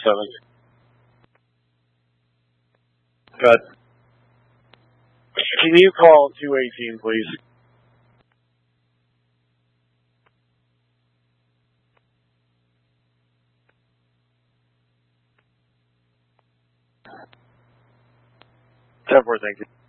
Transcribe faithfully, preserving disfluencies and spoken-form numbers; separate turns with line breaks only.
seven. Cut. Can you call two eighteen, please? ten four, thank you.